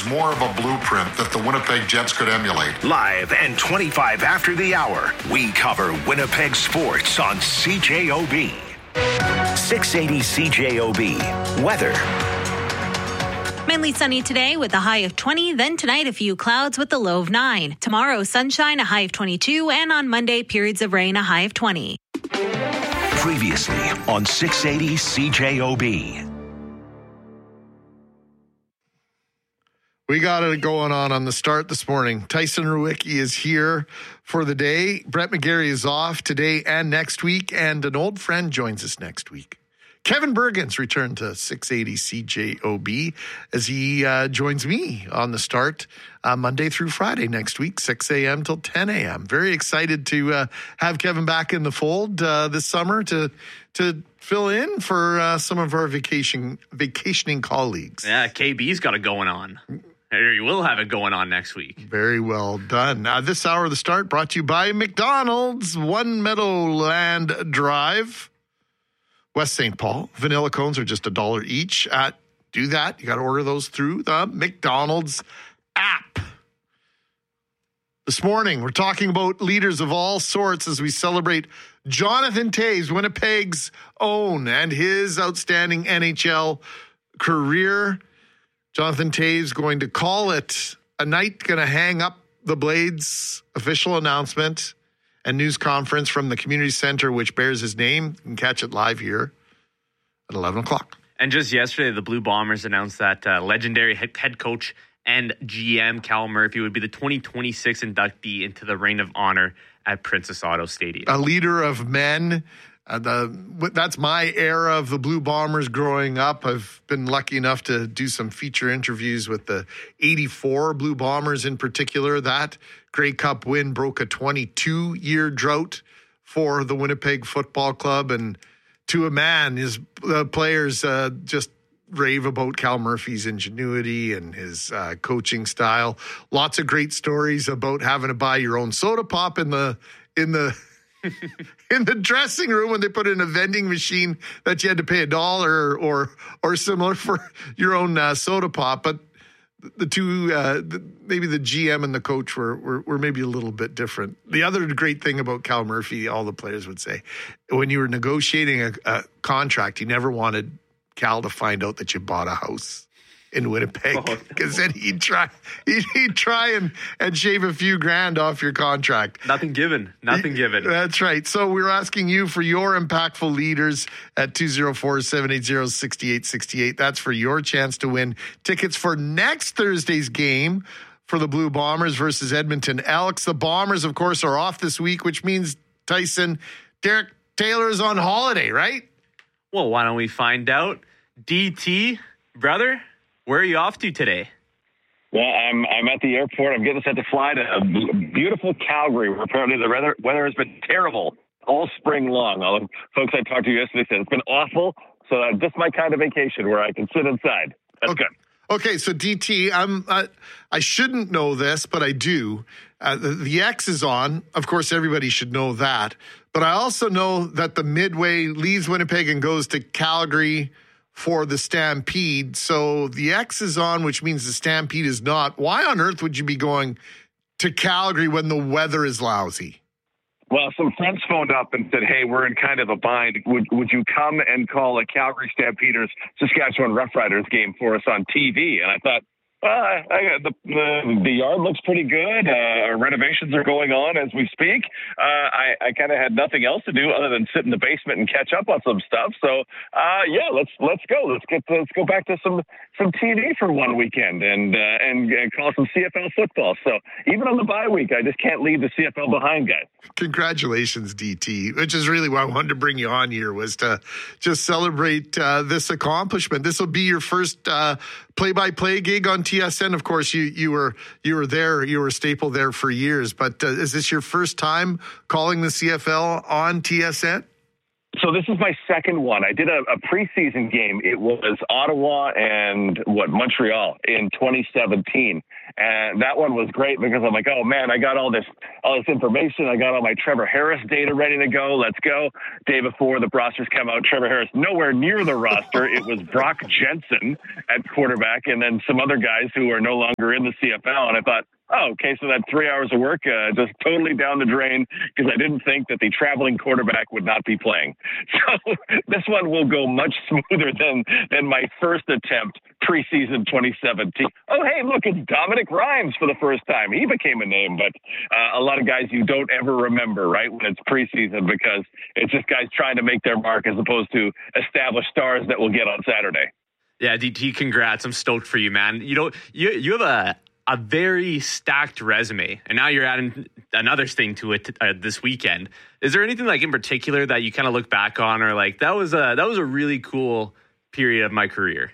more of a blueprint that the Winnipeg Jets could emulate. Live and 25 after the hour, we cover Winnipeg sports on CJOB. 680 CJOB. Weather. Mainly sunny today with a high of 20. Then tonight, a few clouds with a low of 9. Tomorrow, sunshine, a high of 22. And on Monday, periods of rain, a high of 20. Previously on 680 CJOB. We got it going on the start this morning. Tyson Rewicki is here for the day. Brett McGarry is off today and next week. And an old friend joins us next week. Kevin Bergens returned to 680 CJOB as he joins me on the start Monday through Friday next week, 6 a.m. till 10 a.m. Very excited to have Kevin back in the fold this summer to fill in for some of our vacationing colleagues. Yeah, KB's got it going on. Or you will have it going on next week. Very well done. This hour of the start brought to you by McDonald's, One Meadowland Drive, West St. Paul. Vanilla cones are just $1 each. Do that. You got to order those through the McDonald's app. This morning, we're talking about leaders of all sorts as we celebrate Jonathan Toews, Winnipeg's own, and his outstanding NHL career. Jonathan Toews going to call it a night, going to hang up the Blades official announcement and news conference from the community center, which bears his name. You can catch it live here at 11 o'clock. And just yesterday, the Blue Bombers announced that legendary head coach and GM Cal Murphy would be the 2026 inductee into the Reign of Honor at Princess Auto Stadium. A leader of men. That's my era of the Blue Bombers growing up. I've been lucky enough to do some feature interviews with the 84 Blue Bombers in particular. That Grey Cup win broke a 22-year drought for the Winnipeg Football Club. And to a man, his players just rave about Cal Murphy's ingenuity and his coaching style. Lots of great stories about having to buy your own soda pop in the in the dressing room when they put in a vending machine that you had to pay $1 or similar for your own soda pop. But the two, maybe the GM and the coach were maybe a little bit different. The other great thing about Cal Murphy, all the players would say, when you were negotiating a contract, you never wanted Cal to find out that you bought a house in Winnipeg, because then he'd try and shave a few grand off your contract. Nothing given. That's right. So we're asking you for your impactful leaders at 204-780-6868. That's for your chance to win tickets for next Thursday's game for the Blue Bombers versus Edmonton Elks. The Bombers, of course, are off this week, which means, Tyson, Derek Taylor is on holiday, right? Well, why don't we find out? DT, brother, where are you off to today? Well, I'm at the airport. I'm getting set to fly to beautiful Calgary, where apparently the weather has been terrible all spring long. All the folks I talked to yesterday said it's been awful. So just my kind of vacation where I can sit inside. That's good. Okay, so DT, I shouldn't know this, but I do. The X is on. Of course, everybody should know that. But I also know that the Midway leaves Winnipeg and goes to Calgary for the Stampede. So the X is on, which means the Stampede is not. Why on earth would you be going to Calgary when the weather is lousy? Well, some friends phoned up and said, hey, we're in kind of a bind. Would you come and call a Calgary Stampeders Saskatchewan Roughriders game for us on TV? And I thought, the yard looks pretty good. Renovations are going on as we speak. I kind of had nothing else to do other than sit in the basement and catch up on some stuff. So yeah, let's go. Let's go back to some TV for one weekend and call some CFL football. So even on the bye week, I just can't leave the CFL behind, guys. Congratulations, DT, which is really why I wanted to bring you on here, was to just celebrate this accomplishment. This will be your first play-by-play gig on TSN. Of course, you were there, you were a staple there for years. But is this your first time calling the CFL on TSN? So this is my second one. I did a preseason game. It was Ottawa and Montreal in 2017. And that one was great because I'm like, oh man, I got all this information. I got all my Trevor Harris data ready to go. Let's go. Day before the rosters come out, Trevor Harris nowhere near the roster. It was Brock Jensen at quarterback and then some other guys who are no longer in the CFL. And I thought, oh, okay, so that 3 hours of work just totally down the drain because I didn't think that the traveling quarterback would not be playing. So this one will go much smoother than my first attempt preseason 2017. Oh, hey, look, it's Dominic Rhymes for the first time. He became a name, but a lot of guys you don't ever remember, right, when it's preseason because it's just guys trying to make their mark as opposed to established stars that we'll get on Saturday. Yeah, DT, congrats. I'm stoked for you, man. You know, you have a very stacked resume, and now you're adding another thing to it this weekend. Is there anything like in particular that you kind of look back on, or like that was a really cool period of my career?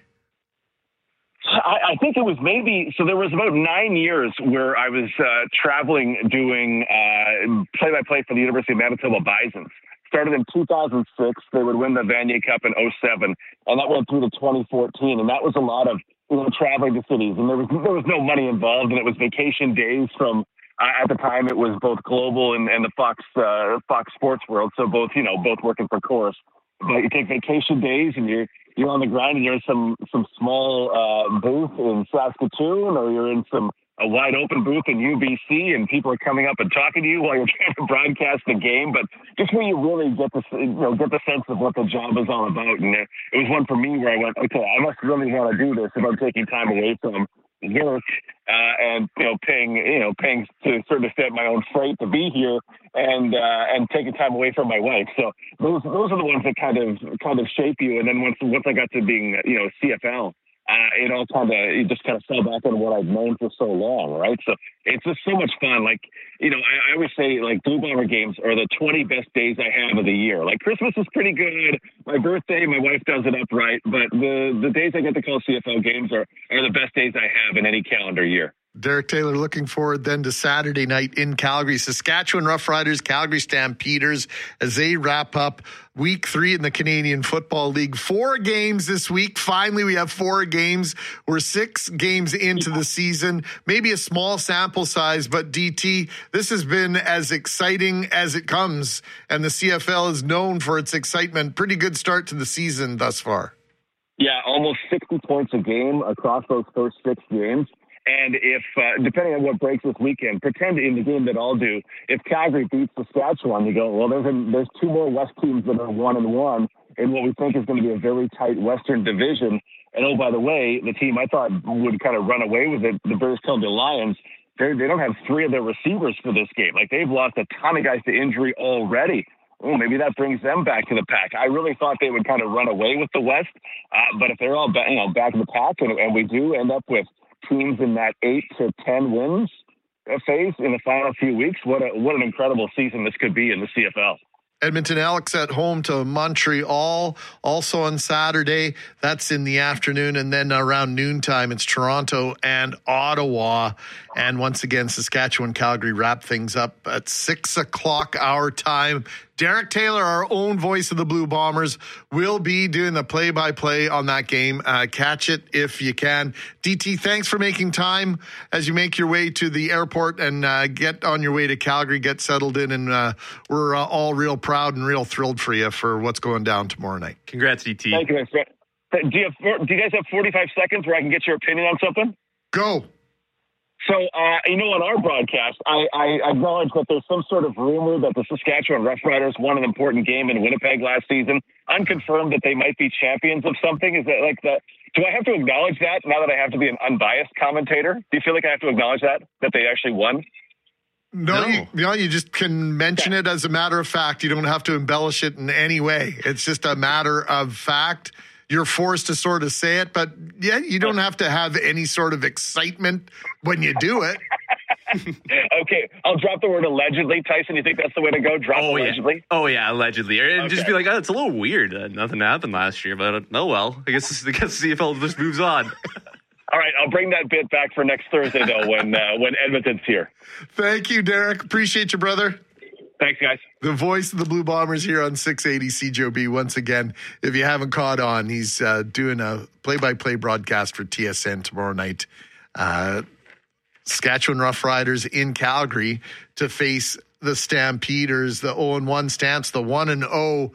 I think it was so there was about 9 years where I was traveling doing play-by-play for the University of Manitoba Bisons. Started in 2006. They would win the Vanier Cup in 2007, and that went through to 2014, and that was a lot of traveling to cities, and there was no money involved, and it was vacation days from at the time it was both Global and the Fox Sports World, so both working for Corus. But you take vacation days and you're on the grind and you're in some small booth in Saskatoon, or you're in a wide open booth in UBC, and people are coming up and talking to you while you're trying to broadcast the game. But just where you really get the sense of what the job is all about. And it was one for me where I went, okay, I must really want to do this if I'm taking time away from work and paying to sort of fit my own freight to be here and taking time away from my wife. So those are the ones that kind of shape you. And then once I got to being CFL. It just kind of fell back on what I've known for so long, right? So it's just so much fun. Like, I always say, like, Blue Bomber games are the 20 best days I have of the year. Like, Christmas is pretty good. My birthday, my wife does it up right. But the days I get to call CFL games are the best days I have in any calendar year. Derek Taylor looking forward then to Saturday night in Calgary. Saskatchewan Roughriders, Calgary Stampeders as they wrap up week 3 in the Canadian Football League. 4 games this week. Finally, we have 4 games. We're 6 games into the season. Maybe a small sample size, but DT, this has been as exciting as it comes. And the CFL is known for its excitement. Pretty good start to the season thus far. Yeah, almost 60 points a game across those first 6 games. And if, depending on what breaks this weekend, pretend in the game that I'll do, if Calgary beats Saskatchewan, you go, well, there's 2 more West teams that are 1-1 in what we think is going to be a very tight Western division. And oh, by the way, the team I thought would kind of run away with it, the British Columbia Lions, they don't have 3 of their receivers for this game. Like, they've lost a ton of guys to injury already. Oh, maybe that brings them back to the pack. I really thought they would kind of run away with the West. But if they're all back in the pack, and we do end up with teams in that 8 to 10 wins phase in the final few weeks, what an incredible season this could be in the CFL. Edmonton Elks at home to Montreal, also on Saturday. That's in the afternoon. And then around noontime, it's Toronto and Ottawa. And once again, Saskatchewan, Calgary wrap things up at 6 o'clock our time. Derek Taylor, our own voice of the Blue Bombers, will be doing the play-by-play on that game. Catch it if you can. DT, thanks for making time as you make your way to the airport and get on your way to Calgary, get settled in, and we're all real proud and real thrilled for you for what's going down tomorrow night. Congrats, DT. Thank you, man. Do you guys have 45 seconds where I can get your opinion on something? Go. So, on our broadcast, I acknowledge that there's some sort of rumor that the Saskatchewan Roughriders won an important game in Winnipeg last season. Unconfirmed that they might be champions of something. Is that like that? Do I have to acknowledge that now that I have to be an unbiased commentator? Do you feel like I have to acknowledge that they actually won? No. You just can mention it as a matter of fact. You don't have to embellish it in any way. It's just a matter of fact. You're forced to sort of say it, but yeah, you don't have to have any sort of excitement when you do it. Okay, I'll drop the word allegedly. Tyson, you think that's the way to go? Drop allegedly? Yeah. Oh, yeah, allegedly. And just be like, it's a little weird. Nothing happened last year, but oh well. I guess the CFL just moves on. All right, I'll bring that bit back for next Thursday, though, when Edmonton's here. Thank you, Derek. Appreciate you, brother. Thanks, guys. The voice of the Blue Bombers here on 680 CJOB. Once again, if you haven't caught on, he's doing a play-by-play broadcast for TSN tomorrow night. Saskatchewan Roughriders in Calgary to face the Stampeders, the 0-1 Stamps, the 1-0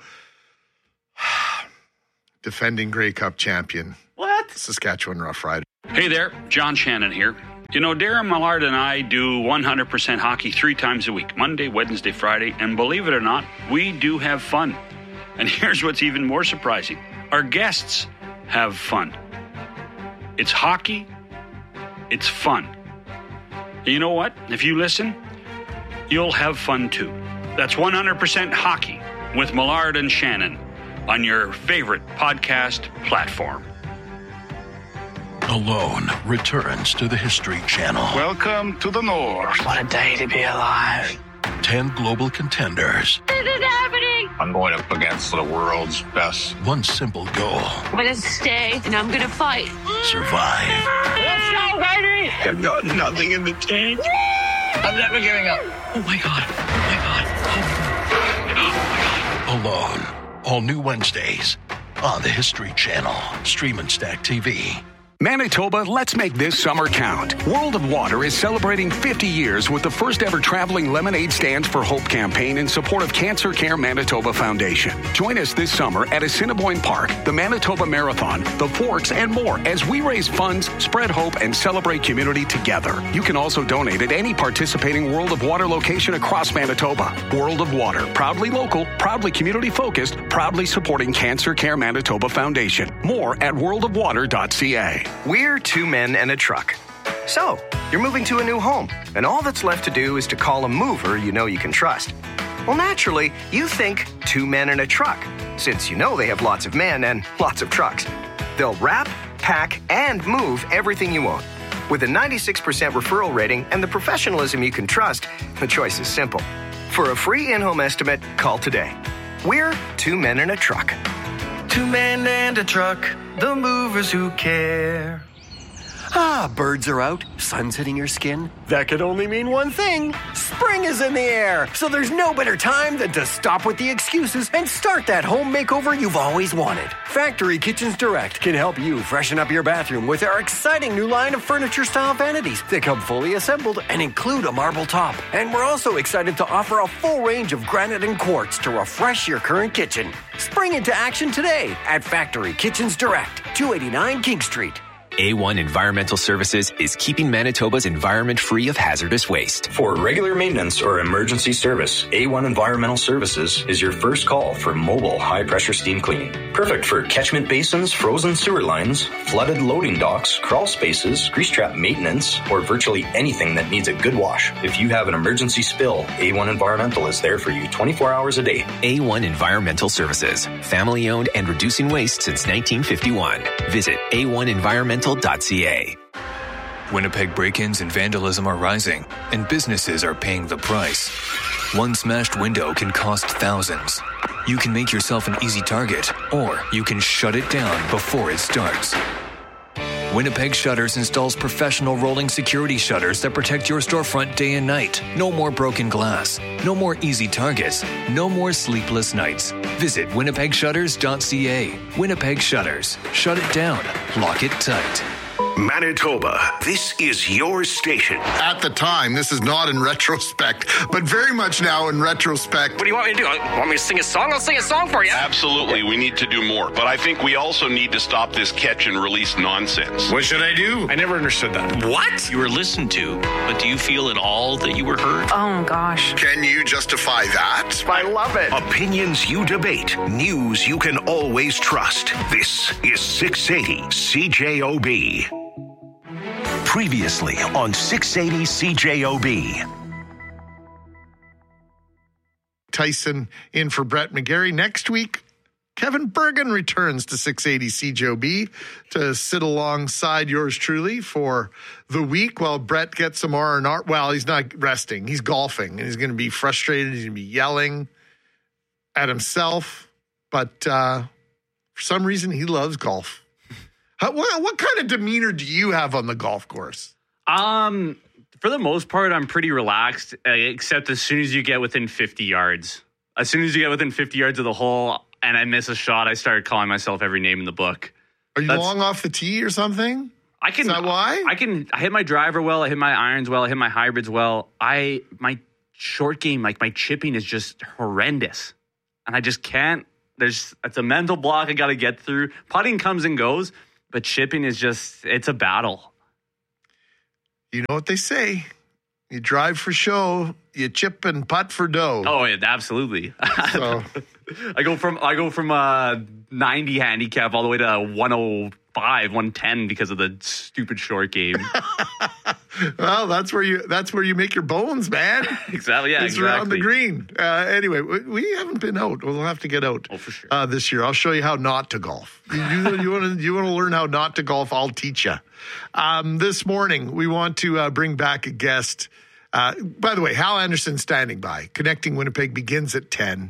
defending Grey Cup champion. What? Saskatchewan Roughriders. Hey there, John Shannon here. You know, Darren Millard and I do 100% hockey 3 times a week, Monday, Wednesday, Friday, and believe it or not, we do have fun. And here's what's even more surprising. Our guests have fun. It's hockey. It's fun. And you know what? If you listen, you'll have fun too. That's 100% hockey with Millard and Shannon on your favorite podcast platform. Alone returns to the History Channel. Welcome to the North. What a day to be alive. 10 global contenders. This is happening. I'm going up against the world's best. One simple goal. I'm going to stay and I'm going to fight. Survive. Let's go, baby. I've got nothing in the tank. I'm never giving up. Oh, my God. Oh, my God. Alone. All new Wednesdays on the History Channel. Stream and Stack TV. Manitoba, let's make this summer count. World of Water is celebrating 50 years with the first ever traveling Lemonade Stands for Hope campaign in support of Cancer Care Manitoba Foundation. Join us this summer at Assiniboine Park, the Manitoba Marathon, the Forks, and more as we raise funds, spread hope, and celebrate community together. You can also donate at any participating World of Water location across Manitoba. World of Water, proudly local, proudly community-focused, proudly supporting Cancer Care Manitoba Foundation. More at worldofwater.ca. We're 2 men and a truck. So, you're moving to a new home, and all that's left to do is to call a mover you know you can trust. Well, naturally, you think 2 men and a truck, since you know they have lots of men and lots of trucks. They'll wrap, pack, and move everything you own. With a 96% referral rating and the professionalism you can trust, the choice is simple. For a free in-home estimate, call today. We're 2 men and a truck. 2 men and a truck, the movers who care. Ah, birds are out, sun's hitting your skin. That could only mean one thing. Spring is in the air, so there's no better time than to stop with the excuses and start that home makeover you've always wanted. Factory Kitchens Direct can help you freshen up your bathroom with our exciting new line of furniture-style vanities that come fully assembled and include a marble top. And we're also excited to offer a full range of granite and quartz to refresh your current kitchen. Spring into action today at Factory Kitchens Direct, 289 King Street. A1 Environmental Services is keeping Manitoba's environment free of hazardous waste. For regular maintenance or emergency service, A1 Environmental Services is your first call for mobile high-pressure steam cleaning. Perfect for catchment basins, frozen sewer lines, flooded loading docks, crawl spaces, grease trap maintenance, or virtually anything that needs a good wash. If you have an emergency spill, A1 Environmental is there for you 24 hours a day. A1 Environmental Services, family-owned and reducing waste since 1951. Visit A1Environmental.ca. Winnipeg break-ins and vandalism are rising, and businesses are paying the price. One smashed window can cost thousands. You can make yourself an easy target, or you can shut it down before it starts. Winnipeg Shutters installs professional rolling security shutters that protect your storefront day and night. No more broken glass. No more easy targets. No more sleepless nights. Visit winnipegshutters.ca. Winnipeg Shutters. Shut it down. Lock it tight. Manitoba, this is your station. At the time, this is not in retrospect, but very much now in retrospect. What do you want me to do? Want me to sing a song? I'll sing a song for you. Absolutely. We need to do more. But I think we also need to stop this catch and release nonsense. What should I do? I never understood that. What? You were listened to, but do you feel at all that you were heard? Oh, gosh. Can you justify that? I love it. Opinions you debate. News you can always trust. This is 680 CJOB. Previously on 680 CJOB. Tyson in for Brett McGarry. Next week, Kevin Bergen returns to 680 CJOB to sit alongside yours truly for the week while Brett gets some R&R. Well, he's not resting. He's golfing, and he's going to be frustrated. He's going to be yelling at himself. But for some reason, he loves golf. What kind of demeanor do you have on the golf course? For the most part, I'm pretty relaxed, except as soon as you get within 50 yards. As soon as you get within 50 yards of the hole and I miss a shot, I start calling myself every name in the book. Are you long off the tee or something? Is that why? I hit my driver well. I hit my irons well. I hit my hybrids well. My short game, like my chipping, is just horrendous, and I just can't. It's a mental block I got to get through. Putting comes and goes, but chipping is it's a battle. You know what they say: you drive for show, you chip and putt for dough. Oh, yeah, absolutely. So I go from 90 handicap all the way to 105, 110 because of the stupid short game. Well, that's where you make your bones, man. Exactly. Yeah, it's around the green. Anyway, we haven't been out. We'll have to get out. Oh, for sure. This year, I'll show you how not to golf. You want to learn how not to golf? I'll teach you. This morning, we want to bring back a guest. By the way, Hal Anderson standing by. Connecting Winnipeg begins at 10.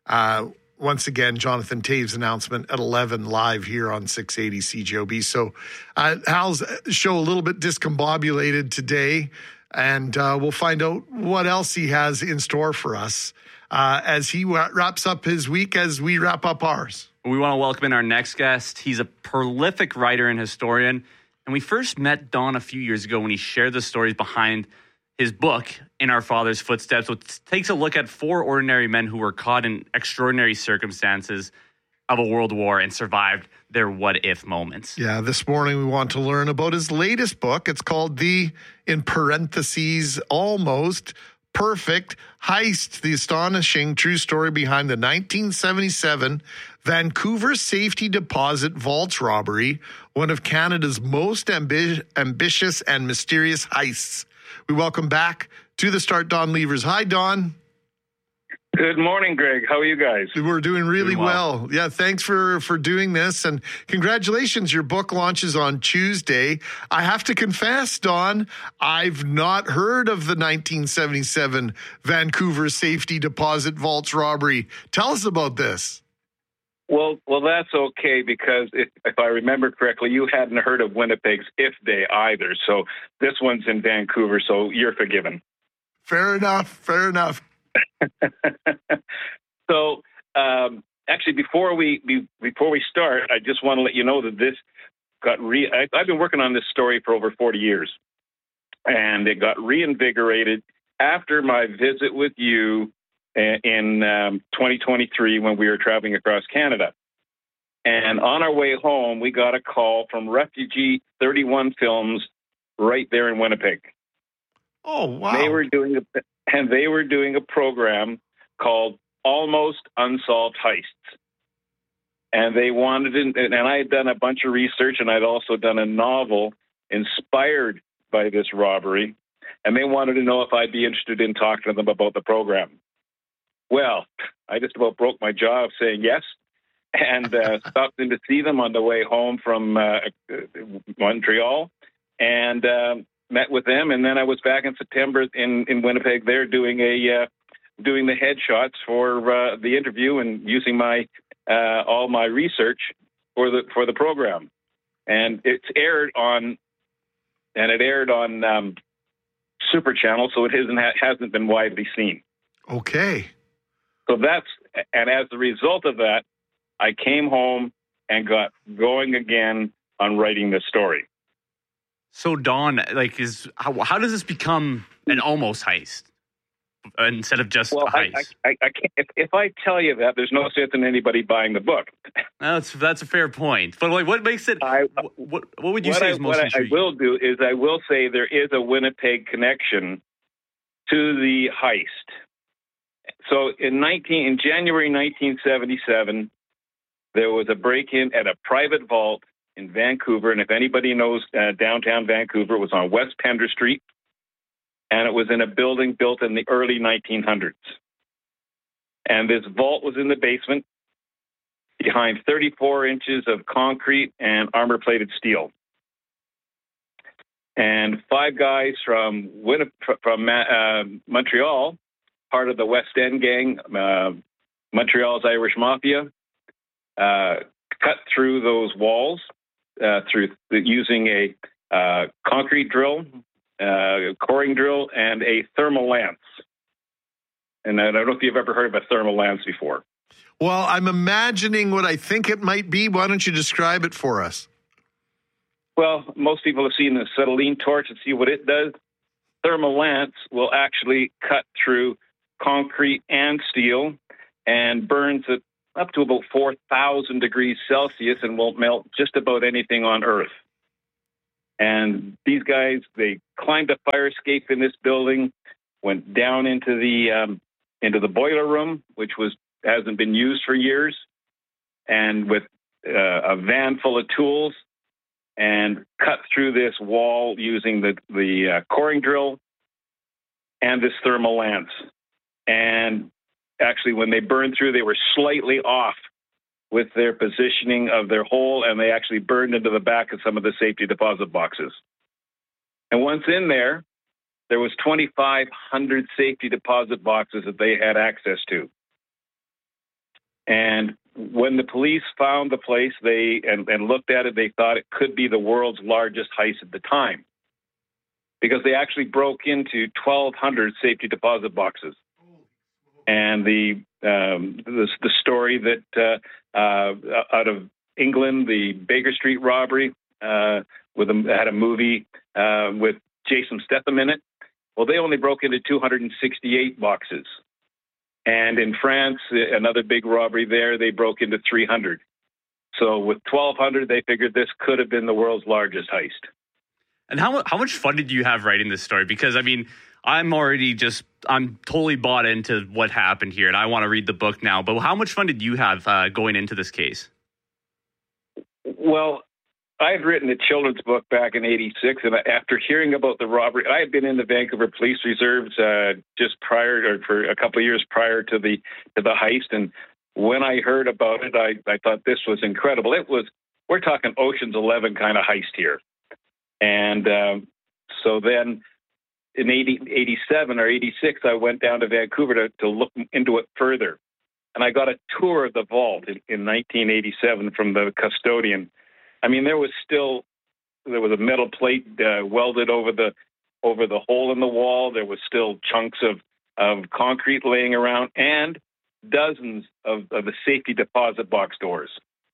Once again, Jonathan Tave's announcement at 11 live here on 680 CJOB. So Hal's show a little bit discombobulated today, and we'll find out what else he has in store for us as he wraps up his week as we wrap up ours. We want to welcome in our next guest. He's a prolific writer and historian, and we first met Don a few years ago when he shared the stories behind his book, In Our Father's Footsteps, which takes a look at 4 ordinary men who were caught in extraordinary circumstances of a world war and survived their what-if moments. Yeah, this morning we want to learn about his latest book. It's called The, in parentheses, Almost Perfect Heist, the astonishing true story behind the 1977 Vancouver Safety Deposit Vaults robbery, one of Canada's most ambitious and mysterious heists. We welcome back to the start Don Levers. Hi, Don. Good morning, Greg. How are you guys? We're doing really well. Yeah, thanks for doing this, and congratulations. Your book launches on Tuesday. I have to confess, Don, I've not heard of the 1977 Vancouver Safety Deposit Vaults robbery. Tell us about this. Well, that's okay, because if I remember correctly, you hadn't heard of Winnipeg's If Day either. So this one's in Vancouver, so you're forgiven. Fair enough. So, actually, before we start, I just want to let you know that this got I've been working on this story for over 40 years, and it got reinvigorated after my visit with you in 2023 when we were traveling across Canada. And on our way home, we got a call from Refugee 31 Films right there in Winnipeg. Oh, wow. They were doing a program called Almost Unsolved Heists. And they wanted and I had done a bunch of research, and I'd also done a novel inspired by this robbery. And they wanted to know if I'd be interested in talking to them about the program. Well, I just about broke my jaw of saying yes, and stopped in to see them on the way home from Montreal, and met with them. And then I was back in September in Winnipeg there doing the headshots for the interview and using my all my research for the program. And it aired on Super Channel, so it hasn't been widely seen. Okay. So and as a result of that, I came home and got going again on writing this story. So, Don, how does this become an almost heist instead of just a heist? I can't, if I tell you that, there's no sense in anybody buying the book. That's a fair point. But what makes it? What would you say is most intriguing? What I will do is I will say there is a Winnipeg connection to the heist. So in January 1977, there was a break-in at a private vault in Vancouver, and if anybody knows downtown Vancouver, it was on West Pender Street, and it was in a building built in the early 1900s. And this vault was in the basement behind 34 inches of concrete and armor-plated steel. And 5 guys from Montreal, part of the West End gang, Montreal's Irish Mafia, cut through those walls using a concrete drill coring drill, and a thermal lance. And I don't know if you've ever heard of a thermal lance before. Well, I'm imagining what I think it might be. Why don't you describe it for us? Well, most people have seen the acetylene torch and see what it does. Thermal lance will actually cut through concrete and steel and burns it up to about 4,000 degrees Celsius and will melt just about anything on Earth. And these guys, they climbed a fire escape in this building, went down into the boiler room, which hasn't been used for years, and with a van full of tools, and cut through this wall using the coring drill and this thermal lance. And actually, when they burned through, they were slightly off with their positioning of their hole, and they actually burned into the back of some of the safety deposit boxes. And once in there was 2,500 safety deposit boxes that they had access to. And when the police found the place, and looked at it, they thought it could be the world's largest heist at the time, because they actually broke into 1,200 safety deposit boxes. And the story that out of England, the Baker Street robbery, had a movie with Jason Statham in it. Well, they only broke into 268 boxes. And in France, another big robbery there, they broke into 300. So with 1,200, they figured this could have been the world's largest heist. And how much fun did you have writing this story? Because, I mean, I'm totally bought into what happened here, and I want to read the book now. But how much fun did you have going into this case? Well, I had written a children's book back in '86, and after hearing about the robbery, I had been in the Vancouver Police Reserves just for a couple of years prior to the heist. And when I heard about it, I thought this was incredible. We're talking Ocean's 11 kind of heist here. And so then in 87 or 86, I went down to Vancouver to look into it further. And I got a tour of the vault in 1987 from the custodian. I mean, there was a metal plate welded over the hole in the wall. There was still chunks of concrete laying around, and dozens of the safety deposit box doors.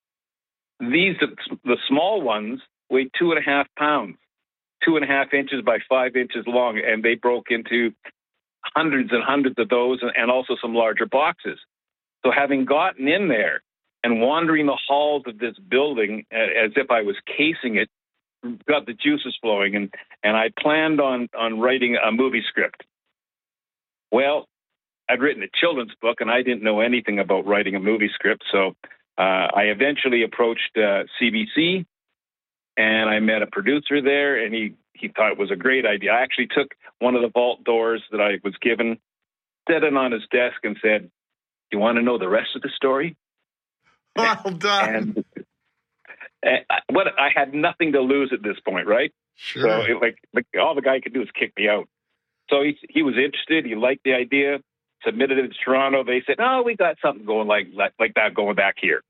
The small ones weighed 2.5 pounds, 2.5 inches by 5 inches long, and they broke into hundreds and hundreds of those, and also some larger boxes. So having gotten in there and wandering the halls of this building as if I was casing it, got the juices flowing, and I planned on writing a movie script. Well, I'd written a children's book, and I didn't know anything about writing a movie script, so I eventually approached CBC, and I met a producer there, and he thought it was a great idea. I actually took one of the vault doors that I was given, set it on his desk, and said, "Do you want to know the rest of the story?" Well done. And I had nothing to lose at this point, right? Sure. So all the guy could do is kick me out. So he was interested. He liked the idea. Submitted it to Toronto. They said, "Oh, we got something going like that going back here."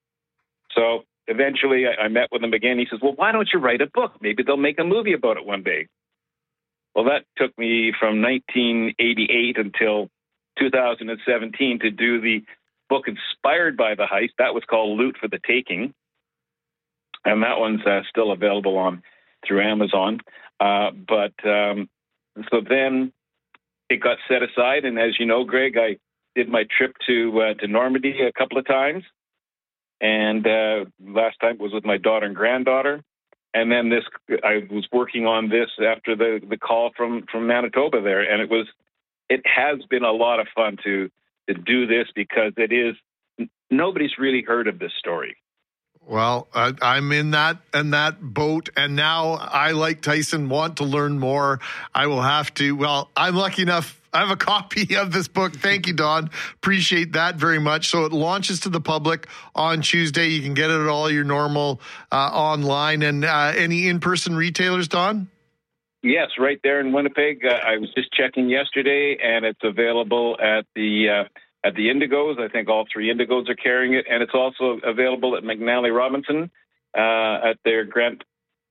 So eventually, I met with him again. He says, "Well, why don't you write a book? Maybe they'll make a movie about it one day." Well, that took me from 1988 until 2017 to do the book inspired by the heist. That was called Loot for the Taking, and that one's still available through Amazon. So then it got set aside, and as you know, Greg, I did my trip to Normandy a couple of times, and last time was with my daughter and granddaughter. And then I was working on this after the call from Manitoba there, and it has been a lot of fun to do this, because nobody's really heard of this story. Well, I'm in that boat, and now I, like Tyson, want to learn more. I will have to. Well, I'm lucky enough. I have a copy of this book. Thank you, Don. Appreciate that very much. So it launches to the public on Tuesday. You can get it at all your normal online and any in-person retailers, Don? Yes, right there in Winnipeg. I was just checking yesterday, and it's available at the Indigos. I think all three Indigos are carrying it, and it's also available at McNally Robinson at their Grant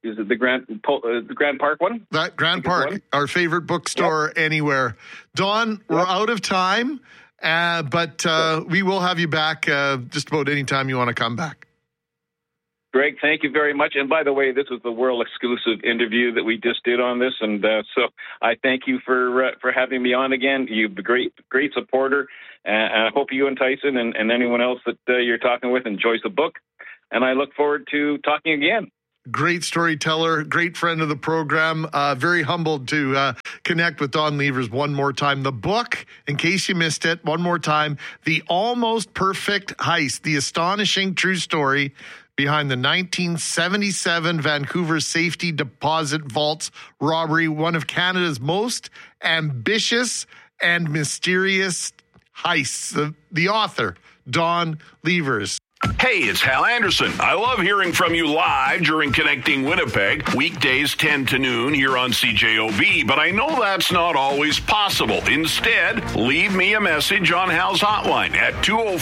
Is it the Grand Park one? That Grand Park, our favorite bookstore anywhere. Don, we're out of time, but we will have you back just about any time you want to come back. Greg, thank you very much. And by the way, this was the world exclusive interview that we just did on this, and so I thank you for having me on again. You've been great supporter, and I hope you and Tyson and anyone else that you're talking with enjoys the book. And I look forward to talking again. Great storyteller, great friend of the program. Very humbled to connect with Don Levers one more time. The book, in case you missed it, one more time, The Almost Perfect Heist, the astonishing true story behind the 1977 Vancouver Safety Deposit Vaults robbery, one of Canada's most ambitious and mysterious heists. The author, Don Levers. Hey, it's Hal Anderson. I love hearing from you live during Connecting Winnipeg, weekdays 10 to noon here on CJOB, but I know that's not always possible. Instead, leave me a message on Hal's hotline at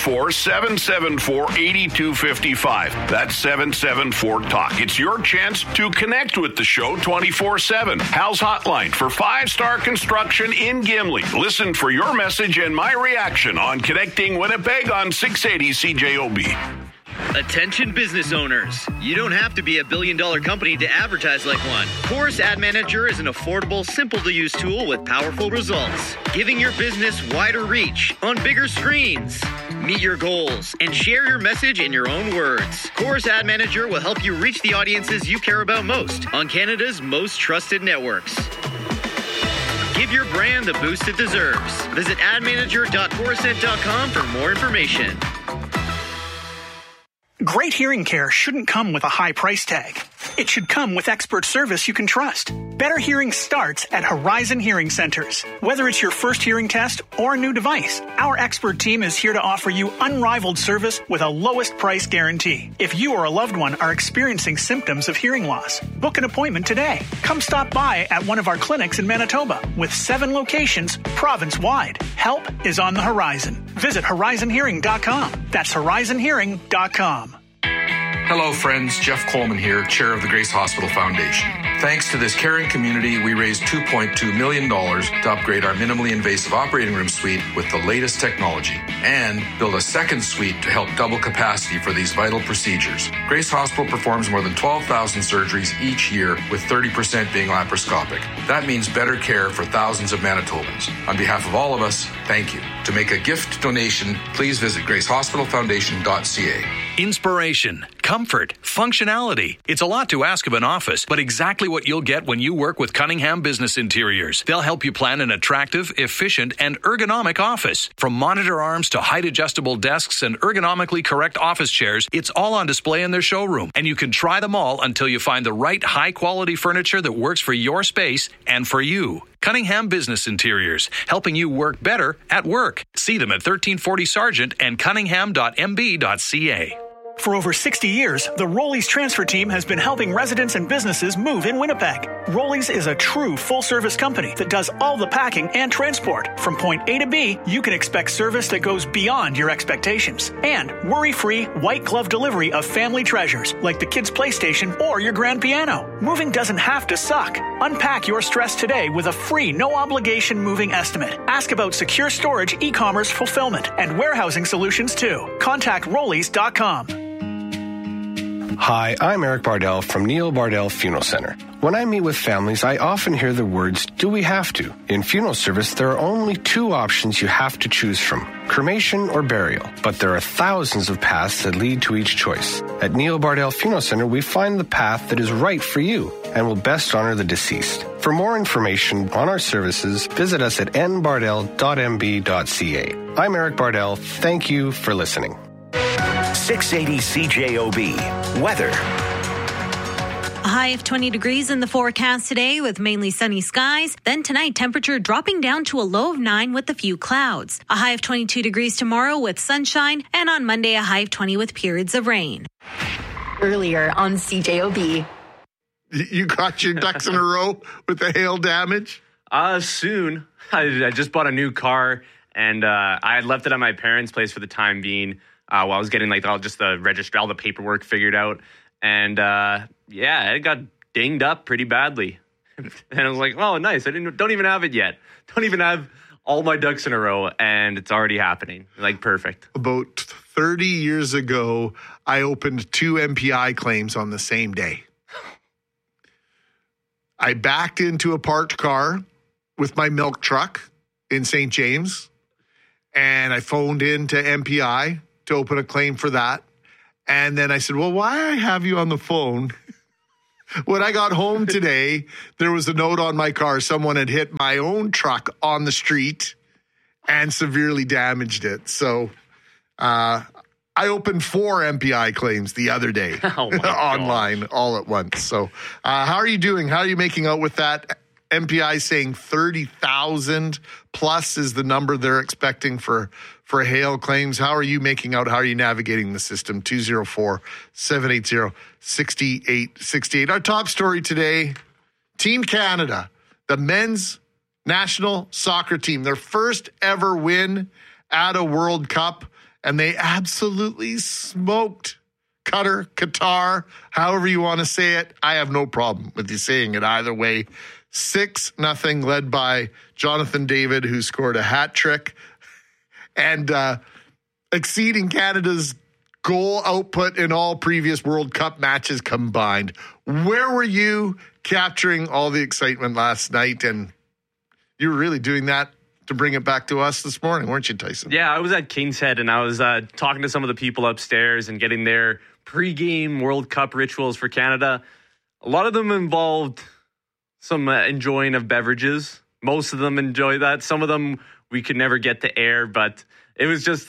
204-774-8255. That's 774-TALK. It's your chance to connect with the show 24/7. Hal's hotline for 5-star construction in Gimli. Listen for your message and my reaction on Connecting Winnipeg on 680 CJOB. Attention business owners. You don't have to be a billion-dollar company to advertise like one. Chorus Ad Manager is an affordable, simple-to-use tool with powerful results, giving your business wider reach on bigger screens. Meet your goals and share your message in your own words. Chorus Ad Manager will help you reach the audiences you care about most on Canada's most trusted networks. Give your brand the boost it deserves. Visit admanager.chorusnet.com for more information. Great hearing care shouldn't come with a high price tag. It should come with expert service you can trust. Better hearing starts at Horizon Hearing Centers. Whether it's your first hearing test or a new device, our expert team is here to offer you unrivaled service with a lowest price guarantee. If you or a loved one are experiencing symptoms of hearing loss, book an appointment today. Come stop by at one of our clinics in Manitoba with 7 locations province-wide. Help is on the horizon. Visit horizonhearing.com. That's horizonhearing.com. Hello, friends. Jeff Coleman here, chair of the Grace Hospital Foundation. Thanks to this caring community, we raised $2.2 million to upgrade our minimally invasive operating room suite with the latest technology and build a second suite to help double capacity for these vital procedures. Grace Hospital performs more than 12,000 surgeries each year, with 30% being laparoscopic. That means better care for thousands of Manitobans. On behalf of all of us, thank you. To make a gift donation, please visit gracehospitalfoundation.ca. Inspiration, comfort, functionality. It's a lot to ask of an office, but exactly what you'll get when you work with Cunningham Business Interiors. They'll help you plan an attractive, efficient, and ergonomic office. From monitor arms to height-adjustable desks and ergonomically correct office chairs, it's all on display in their showroom, and you can try them all until you find the right high-quality furniture that works for your space and for you. Cunningham Business Interiors, helping you work better at work. See them at 1340 Sargent and cunningham.mb.ca. For over 60 years, the Rollies transfer team has been helping residents and businesses move in Winnipeg. Rollies is a true full-service company that does all the packing and transport. From point A to B, you can expect service that goes beyond your expectations. And worry-free, white-glove delivery of family treasures like the kids' PlayStation or your grand piano. Moving doesn't have to suck. Unpack your stress today with a free, no-obligation moving estimate. Ask about secure storage, e-commerce fulfillment, and warehousing solutions too. Contact Rollies.com. Hi, I'm Eric Bardell from Neil Bardell Funeral Center. When I meet with families, I often hear the words, do we have to? In funeral service, there are only 2 options you have to choose from, cremation or burial. But there are thousands of paths that lead to each choice. At Neil Bardell Funeral Center, we find the path that is right for you and will best honor the deceased. For more information on our services, visit us at nbardell.mb.ca. I'm Eric Bardell. Thank you for listening. 680 CJOB. Weather. A high of 20 degrees in the forecast today with mainly sunny skies. Then tonight, temperature dropping down to a low of 9 with a few clouds. A high of 22 degrees tomorrow with sunshine. And on Monday, a high of 20 with periods of rain. Earlier on CJOB. You got your ducks in a row with the hail damage? Soon. I just bought a new car, and I had left it at my parents' place for the time being. While I was getting all the paperwork figured out. And it got dinged up pretty badly. And I was like, oh, nice. Don't even have it yet. Don't even have all my ducks in a row, and it's already happening. Like, perfect. About 30 years ago, I opened 2 MPI claims on the same day. I backed into a parked car with my milk truck in St. James, and I phoned in to MPI to open a claim for that. And then I said, well, why I have you on the phone? When I got home today, there was a note on my car. Someone had hit my own truck on the street and severely damaged it. So I opened 4 MPI claims the other day online all at once. So how are you doing? How are you making out with that? MPI saying 30,000 plus is the number they're expecting for hail claims. How are you making out? How are you navigating the system? 204-780-6868. Our top story today, Team Canada, the men's national soccer team, their first ever win at a World Cup, and they absolutely smoked Qatar, however you want to say it. I have no problem with you saying it either way. 6-0, led by Jonathan David, who scored a hat trick, and exceeding Canada's goal output in all previous World Cup matches combined. Where were you capturing all the excitement last night? And you were really doing that to bring it back to us this morning, weren't you, Tyson? Yeah, I was at King's Head, and I was talking to some of the people upstairs and getting their pre-game World Cup rituals for Canada. A lot of them involved some enjoying of beverages. Most of them enjoy that. Some of them we could never get to air, but it was just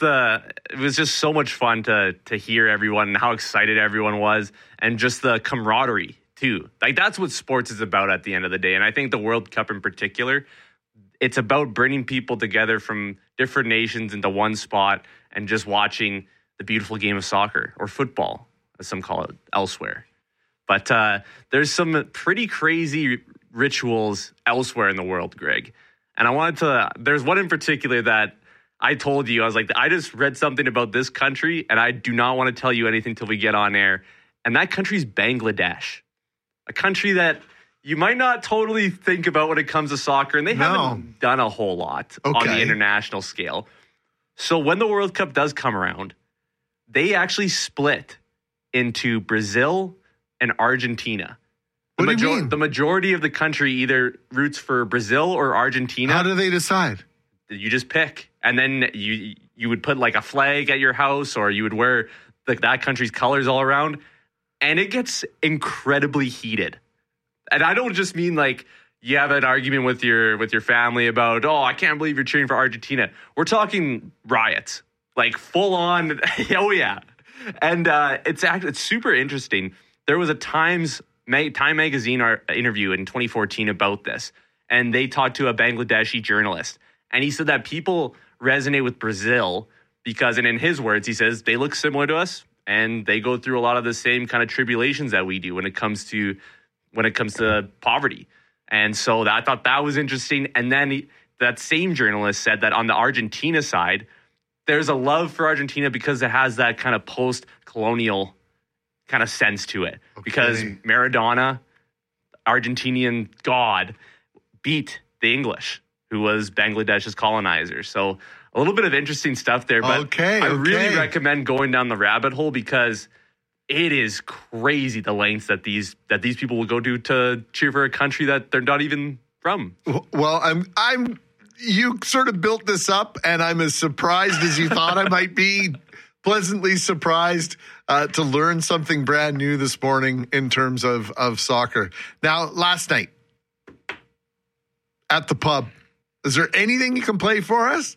so much fun to hear everyone and how excited everyone was, and just the camaraderie too. Like, that's what sports is about at the end of the day. And I think the World Cup in particular, it's about bringing people together from different nations into one spot and just watching the beautiful game of soccer, or football, as some call it elsewhere. But there's some pretty crazy rituals elsewhere in the world, Greg. And there's one in particular that I told you, I was like, I just read something about this country, and I do not want to tell you anything till we get on air. And that country's Bangladesh, a country that you might not totally think about when it comes to soccer, and they haven't done a whole lot on the international scale. So when the World Cup does come around, they actually split into Brazil and Argentina. What do you mean? The majority of the country either roots for Brazil or Argentina. How do they decide? You just pick. And then you would put like a flag at your house, or you would wear that country's colors all around. And it gets incredibly heated. And I don't just mean like you have an argument with your family about, oh, I can't believe you're cheering for Argentina. We're talking riots, like full on. Oh, yeah. And it's super interesting. There was a Time Magazine interview in 2014 about this, and they talked to a Bangladeshi journalist, and he said that people resonate with Brazil because, and in his words, he says they look similar to us, and they go through a lot of the same kind of tribulations that we do when it comes to poverty. And so I thought that was interesting. And then that same journalist said that on the Argentina side, there's a love for Argentina because it has that kind of post-colonial kind of sense to it. Okay. Because Maradona, Argentinian god, beat the English, who was Bangladesh's colonizer. So a little bit of interesting stuff there. But I really recommend going down the rabbit hole because it is crazy the lengths that these people will go to cheer for a country that they're not even from. Well, you sort of built this up, and I'm as surprised as you thought I might be. Pleasantly surprised to learn something brand new this morning in terms of soccer. Now, last night at the pub, is there anything you can play for us?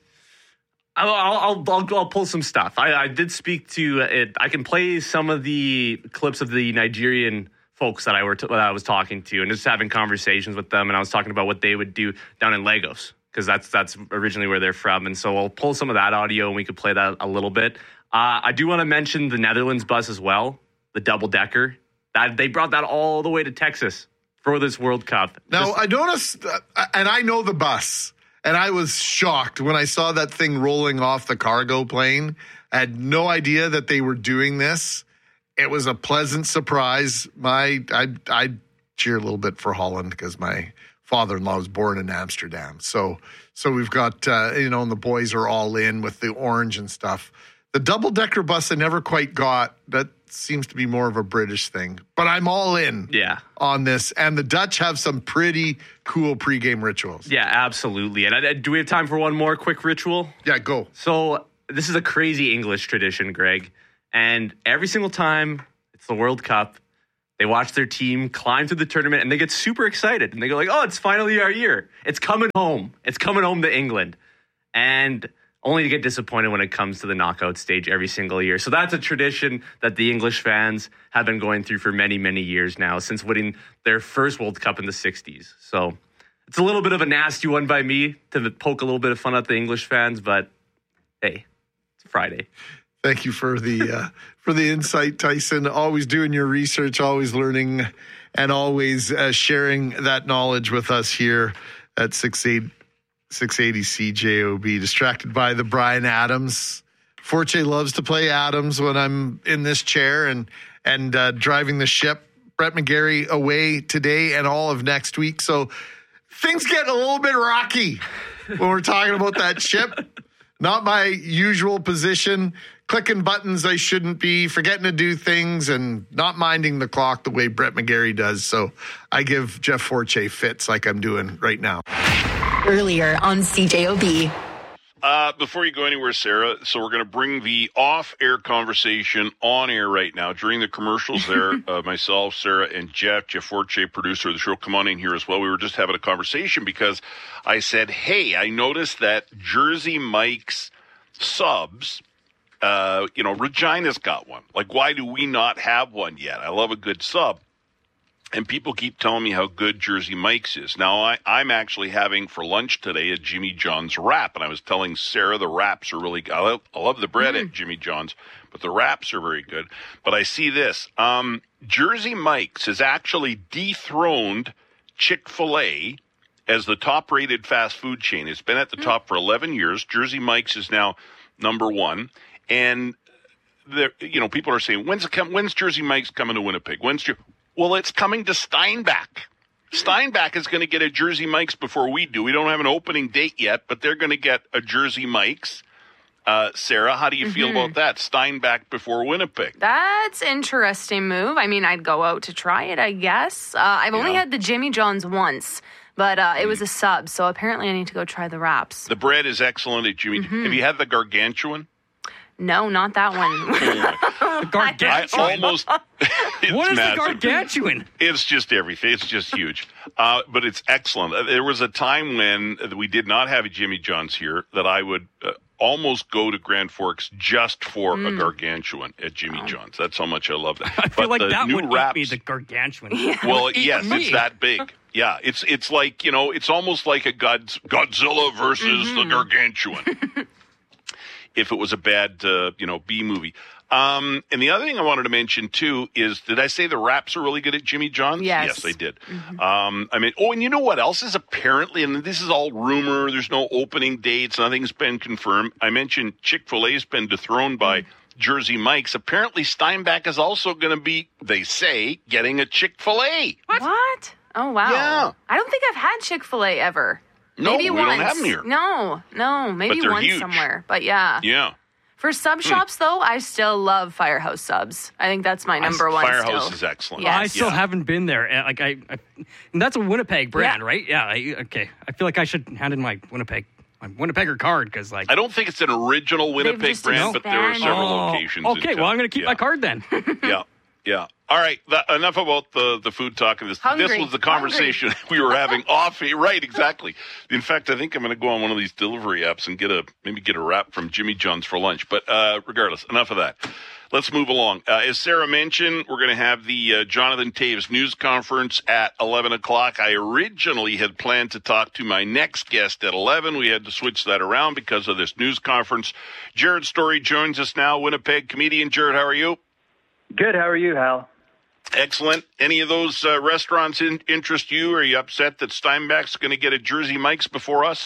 I'll pull some stuff. I did speak to it. I can play some of the clips of the Nigerian folks that I was talking to, and just having conversations with them. And I was talking about what they would do down in Lagos, because that's originally where they're from. And so I'll pull some of that audio, and we could play that a little bit. I do want to mention the Netherlands bus as well, the double-decker. That they brought that all the way to Texas for this World Cup. Now, I noticed, and I know the bus, and I was shocked when I saw that thing rolling off the cargo plane. I had no idea that they were doing this. It was a pleasant surprise. I cheer a little bit for Holland because my father-in-law was born in Amsterdam. So we've got, and the boys are all in with the orange and stuff. The double-decker bus I never quite got. That seems to be more of a British thing. But I'm all in on this. And the Dutch have some pretty cool pregame rituals. Yeah, absolutely. And do we have time for one more quick ritual? Yeah, go. So this is a crazy English tradition, Greg. And every single time it's the World Cup, they watch their team climb through the tournament and they get super excited. And they go like, oh, it's finally our year. It's coming home. It's coming home to England. And only to get disappointed when it comes to the knockout stage every single year. So that's a tradition that the English fans have been going through for many, many years now, since winning their first World Cup in the 60s. So it's a little bit of a nasty one by me to poke a little bit of fun at the English fans, but hey, it's Friday. Thank you for the insight, Tyson. Always doing your research, always learning, and always sharing that knowledge with us here at 680 CJOB. Distracted by the Brian Adams. Forte loves to play Adams when I'm in this chair and driving the ship. Brett McGarry away today and all of next week. So things get a little bit rocky when we're talking about that ship. Not my usual position. Clicking buttons I shouldn't be, forgetting to do things, and not minding the clock the way Brett McGarry does. So I give Jeff Forte fits like I'm doing right now. Earlier on CJOB. Before you go anywhere, Sarah, so we're going to bring the off-air conversation on air right now. During the commercials there, myself, Sarah, and Jeff Forte, producer of the show, come on in here as well. We were just having a conversation because I said, hey, I noticed that Jersey Mike's subs, Regina's got one. Like, why do we not have one yet? I love a good sub. And people keep telling me how good Jersey Mike's is. Now, I'm actually having for lunch today a Jimmy John's wrap. And I was telling Sarah the wraps are really good. I love the bread at Jimmy John's, but the wraps are very good. But I see this. Jersey Mike's has actually dethroned Chick-fil-A as the top-rated fast food chain. It's been at the top for 11 years. Jersey Mike's is now number one. And, people are saying, when's Jersey Mike's coming to Winnipeg? Well, it's coming to Steinbach. Steinbach is going to get a Jersey Mike's before we do. We don't have an opening date yet, but they're going to get a Jersey Mike's. Sarah, how do you feel about that? Steinbach before Winnipeg. That's interesting move. I mean, I'd go out to try it, I guess. I've only had the Jimmy John's once, but it was a sub, so apparently I need to go try the wraps. The bread is excellent at Jimmy. Have you had the gargantuan? No, not that one. Gargantuan? What is massive. the gargantuan? It's just everything. It's just huge. But it's excellent. There was a time when we did not have a Jimmy John's here that I would almost go to Grand Forks just for a gargantuan at Jimmy John's. That's how much I love that. I feel like that would wraps, eat me, the gargantuan. Well, yes, it's that big. Yeah, it's like, it's almost like a Godzilla versus the gargantuan. If it was a bad, B movie. And the other thing I wanted to mention, too, is, did I say the wraps are really good at Jimmy John's? Yes. Yes, I did. And you know what else is apparently, and this is all rumor, there's no opening dates, nothing's been confirmed. I mentioned Chick-fil-A has been dethroned by Jersey Mike's. Apparently Steinbach is also going to be, they say, getting a Chick-fil-A. What? Oh, wow. Yeah. I don't think I've had Chick-fil-A ever. No, maybe we once. don't have them here. No, maybe But they're once huge. somewhere. But yeah. Yeah. For sub shops, though, I still love Firehouse subs. I think that's my number one. Firehouse still. is excellent. Yes. I still haven't been there. And and that's a Winnipeg brand, right? Yeah. Okay. I feel like I should hand in my Winnipegger card because, I don't think it's an original Winnipeg brand, but there are several locations. Okay, in well, town. I'm going to keep my card then. Yeah. All right. Enough about the food talk. This was the conversation we were having off. Right, exactly. In fact, I think I'm going to go on one of these delivery apps and get a wrap from Jimmy John's for lunch. But regardless, enough of that. Let's move along. As Sarah mentioned, we're going to have the Jonathan Toews news conference at 11 o'clock. I originally had planned to talk to my next guest at 11. We had to switch that around because of this news conference. Jared Story joins us now, Winnipeg comedian. Jared, how are you? Good. How are you, Hal? Excellent. Any of those restaurants interest you? Are you upset that Steinbach's going to get a Jersey Mike's before us?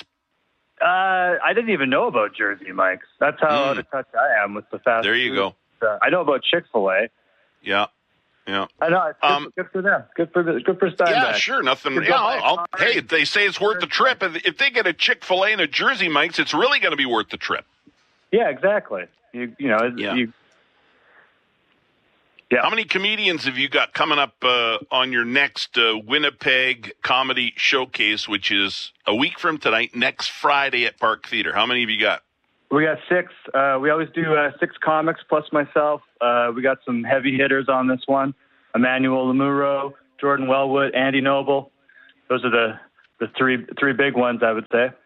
I didn't even know about Jersey Mike's. That's how out of touch I am with the fast food. There you go. I know about Chick-fil-A. Yeah. Yeah. I know. It's good for them. Good for Steinbach. Yeah, sure. Nothing. Yeah, hey, they say it's worth the trip. If they get a Chick-fil-A and a Jersey Mike's, it's really going to be worth the trip. Yeah, exactly. Yeah. How many comedians have you got coming up on your next Winnipeg Comedy Showcase, which is a week from tonight, next Friday at Park Theatre? How many have you got? We got 6. We always do 6 comics plus myself. We got some heavy hitters on this one. Emmanuel Lemuro, Jordan Wellwood, Andy Noble. Those are the three big ones, I would say.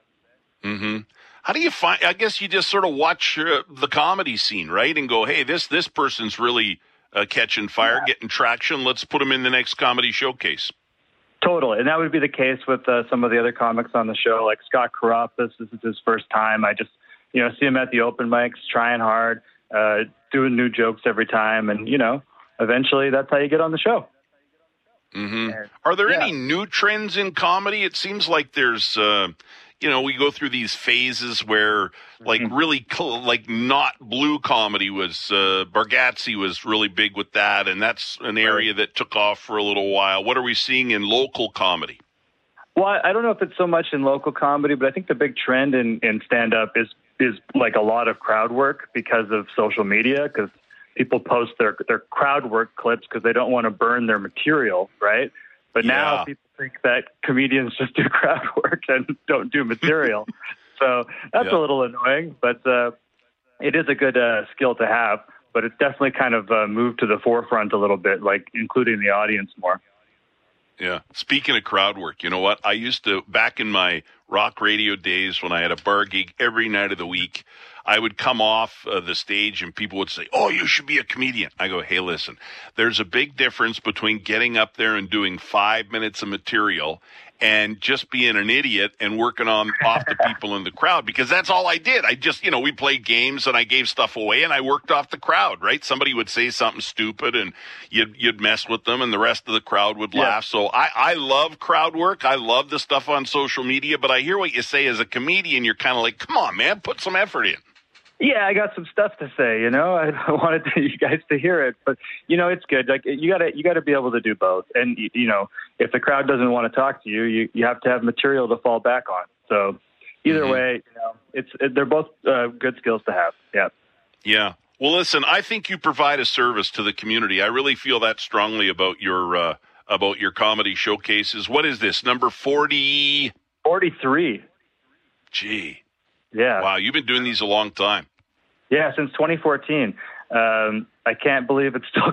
Mm-hmm. How do you find, I guess you just sort of watch the comedy scene, right? And go, hey, this person's really catching fire, getting traction. Let's put him in the next Comedy Showcase. Totally. And that would be the case with some of the other comics on the show, like Scott Carafas. This is his first time. I just, see him at the open mics, trying hard, doing new jokes every time. And, eventually that's how you get on the show. Mm-hmm. Are there any new trends in comedy? It seems like there's, we go through these phases where, like, really, like, not blue comedy was, Bargatze was really big with that, and that's an area that took off for a little while. What are we seeing in local comedy? Well, I don't know if it's so much in local comedy, but I think the big trend in stand-up is like a lot of crowd work because of social media, because people post their crowd work clips because they don't want to burn their material, right? But now people think that comedians just do crowd work and don't do material. So that's a little annoying, but it is a good skill to have. But it's definitely kind of moved to the forefront a little bit, like including the audience more. Yeah. Speaking of crowd work, you know what? I used to, back in my rock radio days when I had a bar gig every night of the week, I would come off the stage and people would say, oh, you should be a comedian. I go, hey, listen, there's a big difference between getting up there and doing 5 minutes of material and just being an idiot and working off the people in the crowd, because that's all I did. I just, we played games and I gave stuff away and I worked off the crowd, right? Somebody would say something stupid and you'd mess with them and the rest of the crowd would laugh. So I love crowd work. I love the stuff on social media, but I hear what you say. As a comedian, you're kind of like, come on, man, put some effort in. Yeah, I got some stuff to say, I wanted you guys to hear it, but it's good. Like you gotta be able to do both. And if the crowd doesn't want to talk to you, you have to have material to fall back on. So either way, they're both good skills to have. Yeah. Yeah. Well, listen, I think you provide a service to the community. I really feel that strongly about your comedy showcases. What is this, number 40? 43. Gee. Yeah. Wow, you've been doing these a long time. Yeah, since 2014. I can't believe it's still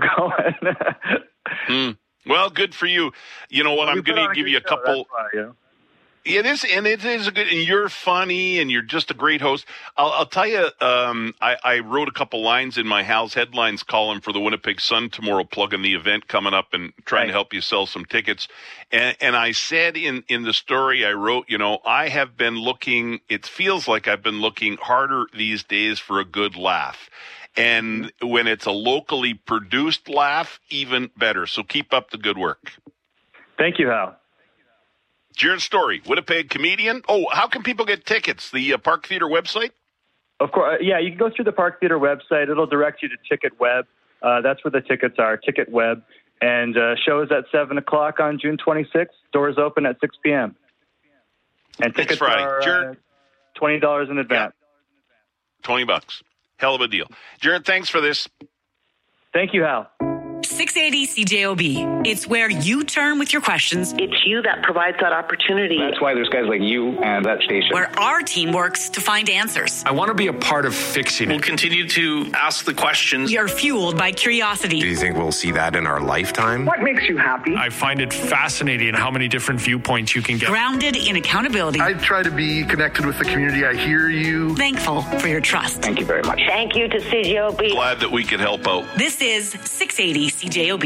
going. Well, good for you. You know what? I'm going to give you a couple. It is a good, and you're funny, and you're just a great host. I'll tell you, I wrote a couple lines in my Hal's Headlines column for the Winnipeg Sun tomorrow, plugging the event coming up and trying to help you sell some tickets. And I said in the story I wrote, I have been looking, it feels like I've been looking harder these days for a good laugh. And when it's a locally produced laugh, even better. So keep up the good work. Thank you, Hal. Jared Story, Winnipeg comedian. Oh, how can people get tickets? The Park Theatre website? Of course. Yeah, you can go through the Park Theatre website. It'll direct you to TicketWeb. That's where the tickets are, TicketWeb. And show is at 7 o'clock on June 26th. Doors open at 6 p.m. And tickets are $20 in advance. Yeah. $20. Hell of a deal. Jared, thanks for this. Thank you, Hal. 680 CJOB. It's where you turn with your questions. It's you that provides that opportunity. That's why there's guys like you and that station. Where our team works to find answers. I want to be a part of fixing it. We'll continue to ask the questions. We are fueled by curiosity. Do you think we'll see that in our lifetime? What makes you happy? I find it fascinating how many different viewpoints you can get. Grounded in accountability. I try to be connected with the community. I hear you. Thankful for your trust. Thank you very much. Thank you to CJOB. Glad that we could help out. This is 680 CJOB.